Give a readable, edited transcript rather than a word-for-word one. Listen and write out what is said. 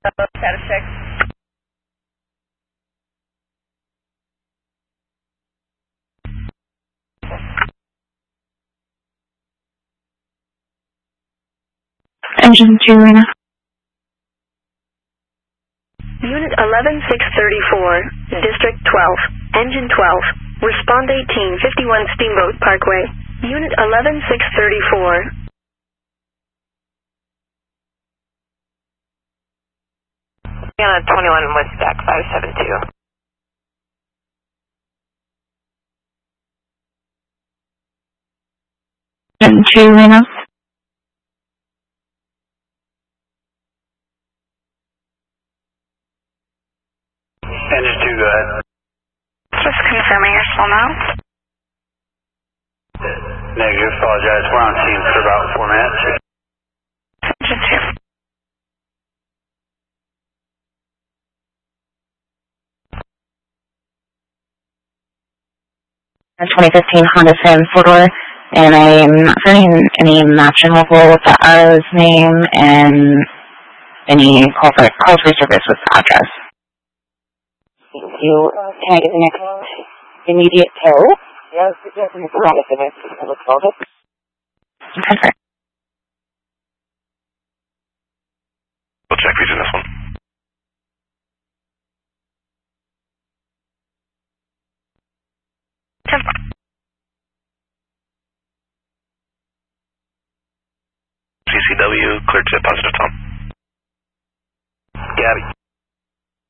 Status check. Engine 2, Lena. Unit 11634, District 12, Engine 12, Respond 18, 51 Steamboat Parkway. Unit 11634. On 21 West Stack 572. Engine 2, Lena. Engine 2, go ahead. Just confirming you're still now. Negative, apologize. We're on scene for about 4 minutes. Engine 2. A 2015 Honda Civic 4-door, and I'm not finding any match and local with the RO's name and any call for service with the address. Thank you. Can I get the next immediate tow? Yes, it's Honda Civic. It looks all good. Okay. We'll check region this one. CCW, cleared to positive Tom. Gabby.